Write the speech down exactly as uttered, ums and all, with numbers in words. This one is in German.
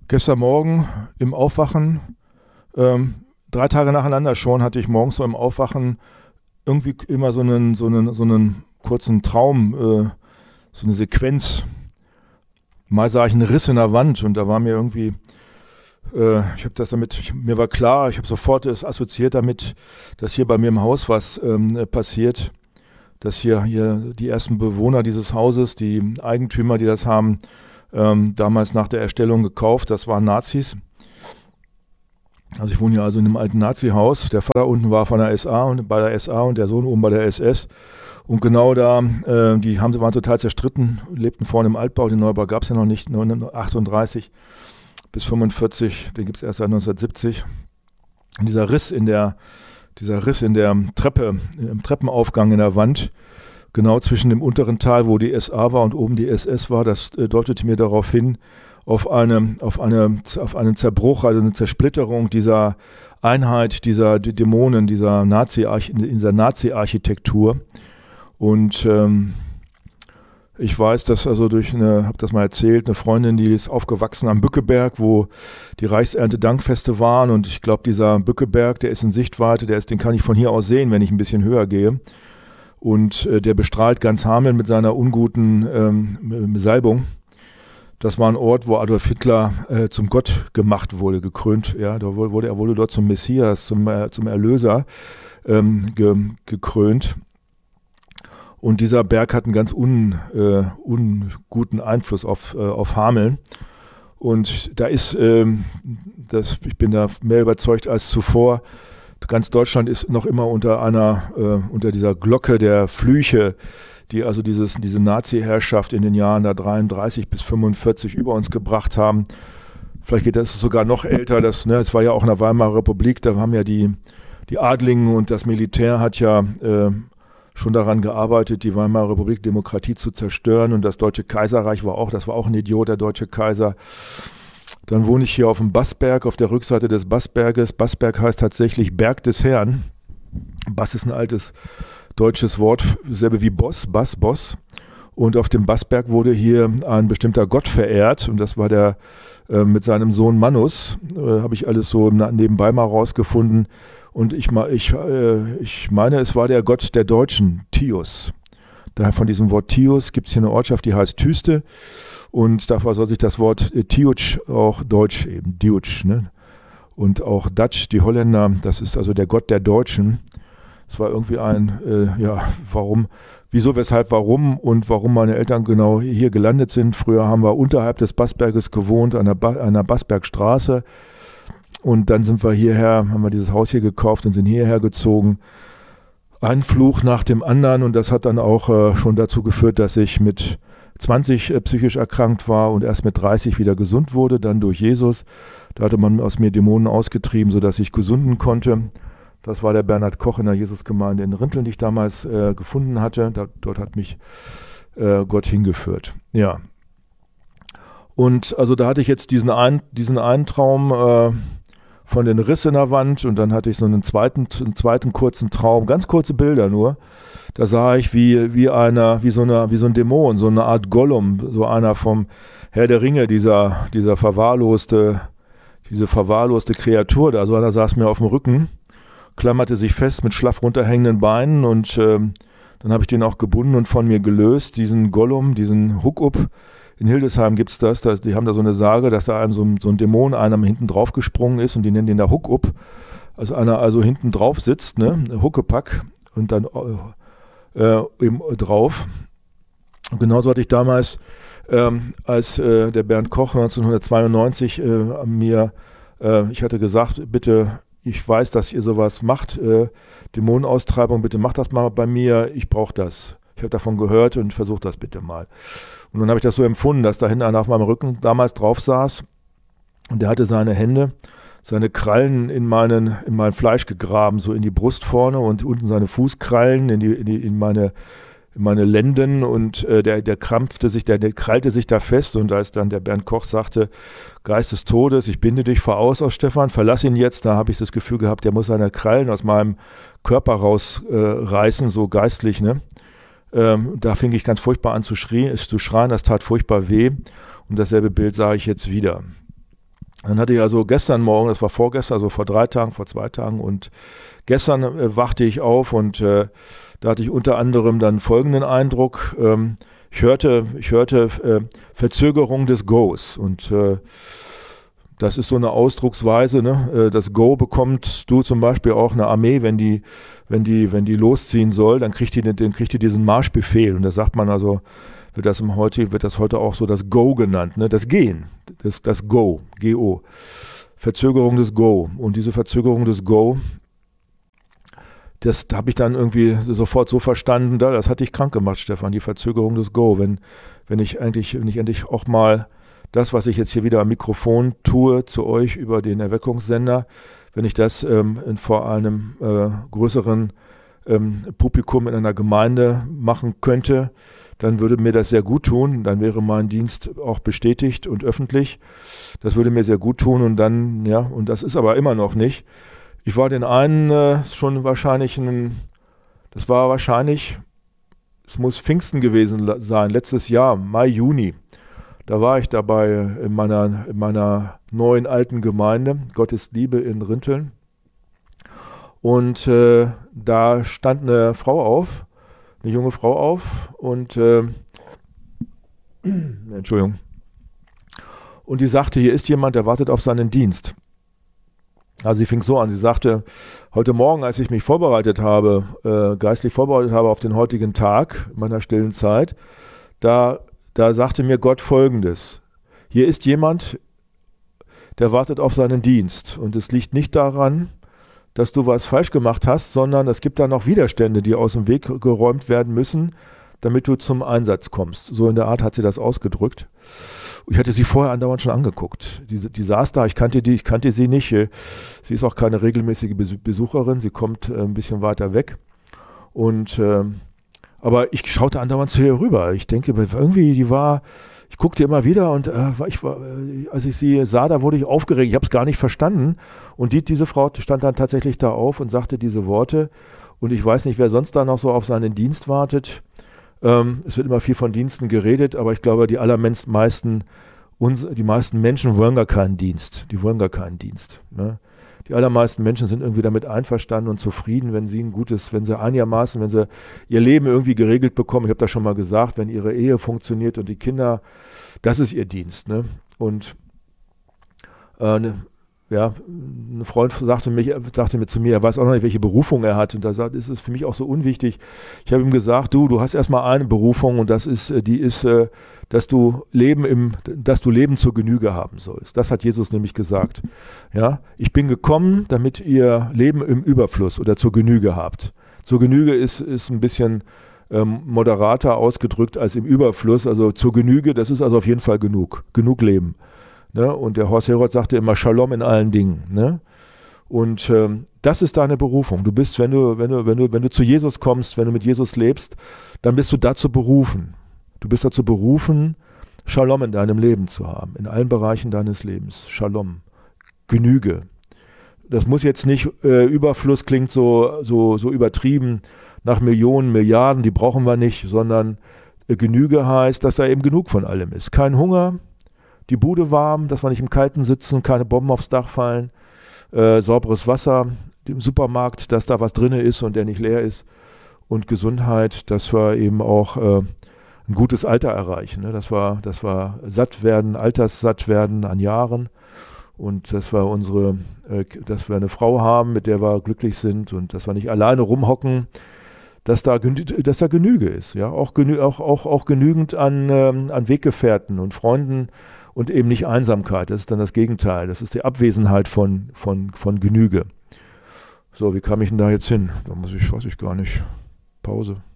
gestern Morgen im Aufwachen, ähm, drei Tage nacheinander schon, hatte ich morgens so im Aufwachen irgendwie immer so einen, so einen, so einen kurzen Traum, äh, so eine Sequenz. Mal sah ich einen Riss in der Wand und da war mir irgendwie, äh, ich habe das damit, ich, mir war klar, ich habe sofort es assoziiert damit, dass hier bei mir im Haus was ähm, passiert, dass hier, hier die ersten Bewohner dieses Hauses, die Eigentümer, die das haben, ähm, damals nach der Erstellung gekauft, das waren Nazis. Also ich wohne hier also in einem alten Nazi-Haus. Der Vater unten war von der S A und bei der S A und der Sohn oben bei der S S. Und genau da, äh, die haben, waren total zerstritten, lebten vorne im Altbau. Den Neubau gab es ja noch nicht, neunzehnhundertachtunddreißig bis fünfundvierzig, den gibt es erst seit neunzehnhundertsiebzig. Und dieser Riss in der, dieser Riss in der Treppe, im Treppenaufgang in der Wand, genau zwischen dem unteren Teil, wo die S A war und oben die S S war, das äh, deutete mir darauf hin, auf eine, auf eine, auf einen Zerbruch, also eine Zersplitterung dieser Einheit, dieser Dämonen, dieser Nazi, dieser Nazi-Architektur. Und ähm, ich weiß, dass also durch eine, habe das mal erzählt, eine Freundin, die ist aufgewachsen am Bückeberg, wo die Reichsernte-Dankfeste waren. Und ich glaube, dieser Bückeberg, der ist in Sichtweite, der ist, den kann ich von hier aus sehen, wenn ich ein bisschen höher gehe. Und äh, der bestrahlt ganz Hameln mit seiner unguten ähm, Salbung. Das war ein Ort, wo Adolf Hitler äh, zum Gott gemacht wurde, gekrönt. Ja, da wurde, er wurde dort zum Messias, zum, äh, zum Erlöser ähm, ge, gekrönt. Und dieser Berg hat einen ganz un, äh, unguten Einfluss auf, äh, auf Hameln. Und da ist, ähm, das, ich bin da mehr überzeugt als zuvor, ganz Deutschland ist noch immer unter einer, äh, unter dieser Glocke der Flüche, die also dieses, diese Nazi-Herrschaft in den Jahren da dreiunddreißig bis fünfundvierzig über uns gebracht haben. Vielleicht geht das sogar noch älter. Das, ne, es war ja auch in der Weimarer Republik, da haben ja die, die Adligen und das Militär hat ja äh, schon daran gearbeitet, die Weimarer Republik Demokratie zu zerstören. Und das Deutsche Kaiserreich war auch, das war auch ein Idiot, der Deutsche Kaiser. Dann wohne ich hier auf dem Bassberg, auf der Rückseite des Bassberges. Bassberg heißt tatsächlich Berg des Herrn. Bass ist ein altes deutsches Wort, selbe wie Boss, Bass, Boss. Und auf dem Bassberg wurde hier ein bestimmter Gott verehrt. Und das war der äh, mit seinem Sohn Mannus. Äh, habe ich alles so nebenbei mal rausgefunden. Und ich, ich, äh, ich meine, es war der Gott der Deutschen, Tius. Daher von diesem Wort Tius gibt es hier eine Ortschaft, die heißt Tüste. Und davor soll sich das Wort äh, Tiuc auch deutsch eben, Diuc, ne? Und auch Dutch, die Holländer, das ist also der Gott der Deutschen. Es war irgendwie ein, äh, ja, warum, wieso, weshalb, warum und warum meine Eltern genau hier gelandet sind. Früher haben wir unterhalb des Bassberges gewohnt, an der, ba- an der Bassbergstraße. Und dann sind wir hierher, haben wir dieses Haus hier gekauft und sind hierher gezogen. Ein Fluch nach dem anderen und das hat dann auch äh, schon dazu geführt, dass ich mit zwanzig äh, psychisch erkrankt war und erst mit dreißig wieder gesund wurde, dann durch Jesus. Da hatte man aus mir Dämonen ausgetrieben, sodass ich gesunden konnte. Das war der Bernhard Koch in der Jesusgemeinde in Rinteln, die ich damals äh, gefunden hatte. Da, dort hat mich äh, Gott hingeführt. Ja. Und also da hatte ich jetzt diesen, ein, diesen einen Traum äh, von den Riss in der Wand und dann hatte ich so einen zweiten, einen zweiten kurzen Traum, ganz kurze Bilder nur. Da sah ich wie, wie, einer, wie, so eine, wie so ein Dämon, so eine Art Gollum, so einer vom Herr der Ringe, dieser, dieser verwahrloste, diese verwahrloste Kreatur da. So einer saß mir auf dem Rücken, klammerte sich fest mit schlaff runterhängenden Beinen und ähm, dann habe ich den auch gebunden und von mir gelöst, diesen Gollum, diesen Huck-Up. In Hildesheim gibt es das, das, die haben da so eine Sage, dass da einem so, so ein Dämon einem hinten drauf gesprungen ist und die nennen den da Huck-Up. Also einer also hinten drauf sitzt, ne, Huckepack und dann äh, eben drauf. Und genauso hatte ich damals, ähm, als äh, der Bernd Koch neunzehnhundertzweiundneunzig äh, mir, äh, ich hatte gesagt, bitte, ich weiß, dass ihr sowas macht, äh, Dämonenaustreibung, bitte macht das mal bei mir, ich brauche das. Ich habe davon gehört und versucht das bitte mal. Und dann habe ich das so empfunden, dass da hinten einer auf meinem Rücken damals drauf saß und der hatte seine Hände, seine Krallen in, meinen, in mein Fleisch gegraben, so in die Brust vorne und unten seine Fußkrallen in, die, in, die, in, meine, in meine Lenden und äh, der, der krampfte sich, der, der krallte sich da fest und als dann der Bernd Koch sagte, Geist des Todes, ich binde dich voraus aus Stefan, verlass ihn jetzt, da habe ich das Gefühl gehabt, der muss seine Krallen aus meinem Körper rausreißen, äh, so geistlich, ne? Ähm, da fing ich ganz furchtbar an zu, schrie, zu schreien, das tat furchtbar weh und dasselbe Bild sah ich jetzt wieder. Dann hatte ich also gestern Morgen, das war vorgestern, also vor drei Tagen, vor zwei Tagen und gestern äh, wachte ich auf und äh, da hatte ich unter anderem dann folgenden Eindruck. Ähm, ich hörte, ich hörte äh, Verzögerung des Goes und äh, das ist so eine Ausdrucksweise, ne? Äh, das Go bekommst du zum Beispiel auch eine Armee, wenn die, wenn die, wenn die losziehen soll, dann kriegt die, dann kriegt die diesen Marschbefehl und da sagt man also, wird das im heute, wird das heute auch so das Go genannt, ne? Das Gehen, das, das Go, G O. Verzögerung des Go. Und diese Verzögerung des Go, das habe ich dann irgendwie sofort so verstanden, da, das hat dich krank gemacht, Stefan, die Verzögerung des Go. Wenn, wenn ich eigentlich, wenn ich endlich auch mal das, was ich jetzt hier wieder am Mikrofon tue, zu euch über den Erweckungssender, wenn ich das ähm, in, vor einem äh, größeren ähm, Publikum in einer Gemeinde machen könnte, dann würde mir das sehr gut tun. Dann wäre mein Dienst auch bestätigt und öffentlich. Das würde mir sehr gut tun und dann, ja, und das ist aber immer noch nicht. Ich war den einen äh, schon wahrscheinlich, ein, das war wahrscheinlich, es muss Pfingsten gewesen sein, letztes Jahr, Mai, Juni. Da war ich dabei in meiner, in meiner neuen alten Gemeinde, Gottes Liebe in Rinteln. Und äh, da stand eine Frau auf, eine junge Frau auf und äh, Entschuldigung. Und die sagte, hier ist jemand, der wartet auf seinen Dienst. Also sie fing so an, sie sagte, heute Morgen, als ich mich vorbereitet habe, äh, geistlich vorbereitet habe auf den heutigen Tag, in meiner stillen Zeit, da, da sagte mir Gott Folgendes: Hier ist jemand, der wartet auf seinen Dienst und es liegt nicht daran, dass du was falsch gemacht hast, sondern es gibt da noch Widerstände, die aus dem Weg geräumt werden müssen, damit du zum Einsatz kommst. So in der Art hat sie das ausgedrückt. Ich hatte sie vorher andauernd schon angeguckt. Die, die saß da, ich kannte, die, ich kannte sie nicht. Sie ist auch keine regelmäßige Besucherin, sie kommt ein bisschen weiter weg. Und, äh, aber ich schaute andauernd zu ihr rüber. Ich denke, irgendwie, die war, ich guckte immer wieder und äh, ich war, als ich sie sah, da wurde ich aufgeregt. Ich habe es gar nicht verstanden. Und die, diese Frau stand dann tatsächlich da auf und sagte diese Worte. Und ich weiß nicht, wer sonst da noch so auf seinen Dienst wartet. Ähm, es wird immer viel von Diensten geredet, aber ich glaube, die allermeisten, uns, die meisten Menschen wollen gar keinen Dienst. Die wollen gar keinen Dienst. Ne? Die allermeisten Menschen sind irgendwie damit einverstanden und zufrieden, wenn sie ein gutes, wenn sie einigermaßen, wenn sie ihr Leben irgendwie geregelt bekommen. Ich habe das schon mal gesagt, wenn ihre Ehe funktioniert und die Kinder, das ist ihr Dienst. Ne? Und äh, ne, ja, ein Freund sagte, mich, sagte mir zu mir, er weiß auch noch nicht, welche Berufung er hat. Und da sagt, ist es für mich auch so unwichtig. Ich habe ihm gesagt, du, du hast erstmal eine Berufung und das ist, die ist, dass du Leben im, dass du Leben zur Genüge haben sollst. Das hat Jesus nämlich gesagt. Ja, ich bin gekommen, damit ihr Leben im Überfluss oder zur Genüge habt. Zur Genüge ist, ist ein bisschen ähm, moderater ausgedrückt als im Überfluss. Also zur Genüge, das ist also auf jeden Fall genug. Genug Leben. Ne? Und der Horst Herold sagte immer Shalom in allen Dingen. Ne? Und ähm, das ist deine Berufung. Du bist, wenn du, wenn du, wenn du, wenn du zu Jesus kommst, wenn du mit Jesus lebst, dann bist du dazu berufen. Du bist dazu berufen, Shalom in deinem Leben zu haben, in allen Bereichen deines Lebens. Shalom, Genüge. Das muss jetzt nicht, äh, Überfluss klingt so, so, so übertrieben nach Millionen, Milliarden, die brauchen wir nicht, sondern äh, Genüge heißt, dass da eben genug von allem ist. Kein Hunger, die Bude warm, dass wir nicht im Kalten sitzen, keine Bomben aufs Dach fallen, äh, sauberes Wasser, im Supermarkt, dass da was drin ist und der nicht leer ist und Gesundheit, dass wir eben auch äh, ein gutes Alter erreichen, ne? dass wir, dass wir satt werden, alterssatt werden an Jahren und dass wir unsere, äh, dass wir eine Frau haben, mit der wir glücklich sind und dass wir nicht alleine rumhocken, dass da, dass da Genüge ist, ja, auch, genü auch, auch, auch genügend an, ähm, an Weggefährten und Freunden und eben nicht Einsamkeit. Das ist dann das Gegenteil. Das ist die Abwesenheit von, von, von Genüge. So, wie kam ich denn da jetzt hin? Da muss ich, weiß ich gar nicht. Pause.